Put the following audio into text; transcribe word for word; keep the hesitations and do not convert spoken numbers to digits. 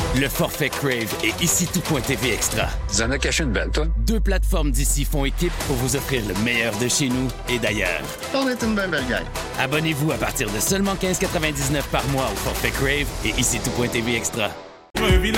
Le forfait Crave et ici tout.tv Extra. Tu en as caché une belle, toi? Deux plateformes d'ici font équipe pour vous offrir le meilleur de chez nous et d'ailleurs. On est une belle belle gang. Abonnez-vous à partir de seulement quinze quatre-vingt-dix-neuf par mois au forfait Crave et ici tout.tv Extra. Un village